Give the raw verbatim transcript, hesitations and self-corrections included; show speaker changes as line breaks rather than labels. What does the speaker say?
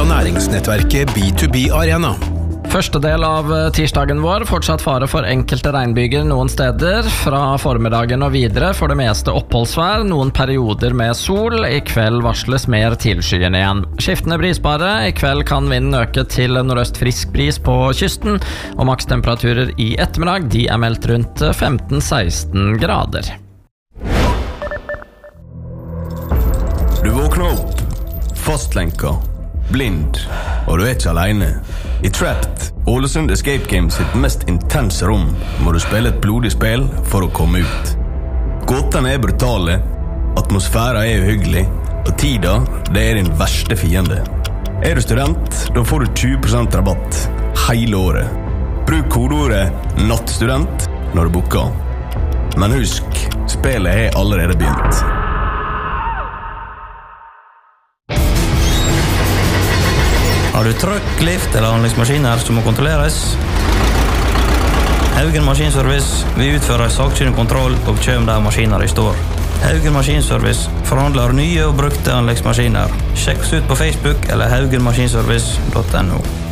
av næringsnettverket B to B Arena.
Første del av tirsdagen vår, fortsatt fare for enkelte regnbyger noen steder. Fra formiddagen og videre for det meste oppholdsvær, noen perioder med sol. I kveld varsles mer tilskyende igjen. Skiftende brisbare, i kveld kan vinden øke til nordøst frisk bris på kysten, og makstemperaturer i ettermiddag, de er meldt rundt femten til seksten grader.
Du våkner opp, fastlenka, blind, og du er ikke alene. I Trapped, Ålesund Escape Games sitt mest intense rom, må du spille et blodig spill for å komme ut. Gåtene er brutale, atmosfæra er uhyggelig, og tida, det er din verste fiende. Er du student, da får du tjue prosent rabatt hele året. Bruk kodeordet nattstudent når du booker. Men husk, spillet er allerede begynt.
Har du trøkk, lift eller anleggsmaskiner som må kontrolleres? Haugen Maskinservice vil utføre sakkyndig kontroll og kjøp der maskiner i står. Haugen Maskinservice forhandler nye og brukte anleggsmaskiner. Sjekk oss ut på Facebook eller haugen maskinservice punktum no.